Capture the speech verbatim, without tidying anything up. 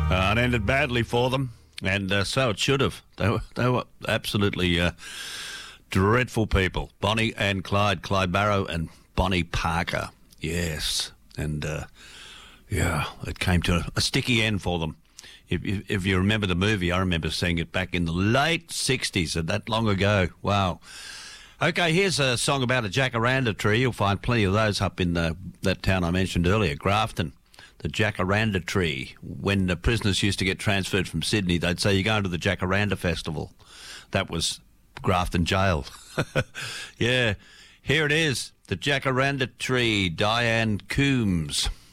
Uh, it ended badly for them, and uh, so it should have. They were, they were absolutely uh, dreadful people. Bonnie and Clyde, Clyde Barrow and Bonnie Parker. Yes, and uh, yeah, it came to a, a sticky end for them. If, if, if you remember the movie, I remember seeing it back in the late sixties, and that long ago. Wow. Okay, here's a song about a jacaranda tree. You'll find plenty of those up in the, that town I mentioned earlier, Grafton. The jacaranda tree. When the prisoners used to get transferred from Sydney, they'd say, you're going to the Jacaranda Festival. That was Grafton Jail. Yeah, here it is, the jacaranda tree, Diane Coombs.